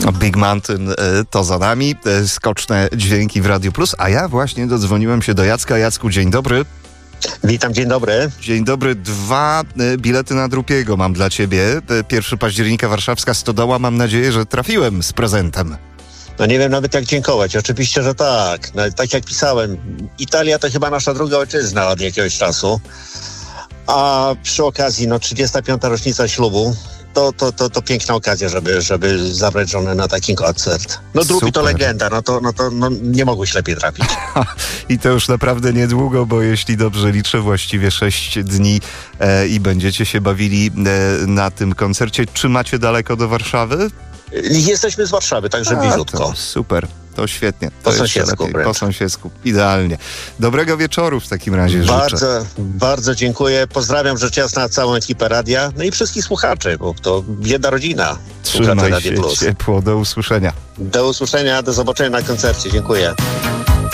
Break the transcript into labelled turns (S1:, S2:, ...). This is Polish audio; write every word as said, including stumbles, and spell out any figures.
S1: Big Mountain to za nami, skoczne dźwięki w Radiu Plus, a ja właśnie dodzwoniłem się do Jacka. Jacku, dzień dobry.
S2: Witam, dzień dobry.
S1: Dzień dobry. Dwa bilety na Drupiego mam dla ciebie. pierwszego października warszawska Stodoła. Mam nadzieję, że trafiłem z prezentem.
S2: No nie wiem nawet jak dziękować. Oczywiście, że tak. No, tak jak pisałem, Italia to chyba nasza druga ojczyzna od jakiegoś czasu. A przy okazji no trzydziesta piąta rocznica ślubu. To, to, to, to piękna okazja, żeby, żeby zabrać żonę na taki koncert. No Drupi to legenda, no to, no to no, nie mogło się lepiej trafić.
S1: I to już naprawdę niedługo, bo jeśli dobrze liczę, właściwie sześć dni e, i będziecie się bawili e, na tym koncercie. Czy macie daleko do Warszawy?
S2: Jesteśmy z Warszawy, także
S1: A,
S2: bliziutko.
S1: To super, to świetnie.
S2: Po
S1: To
S2: sąsiedzku wręcz.
S1: Po sąsiedzku, idealnie. Dobrego wieczoru w takim razie
S2: Bardzo,
S1: życzę.
S2: bardzo dziękuję. Pozdrawiam rzecz jasna całą ekipę radia, no i wszystkich słuchaczy, bo to jedna rodzina.
S1: Trzymaj się ciepło, do usłyszenia.
S2: Do usłyszenia, do zobaczenia na koncercie. Dziękuję.